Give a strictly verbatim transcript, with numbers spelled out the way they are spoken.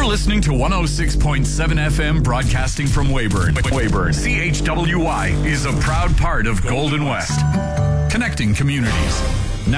You're listening to one oh six point seven F M broadcasting from Weyburn. Weyburn. C H W Y is a proud part of Golden West. Connecting communities.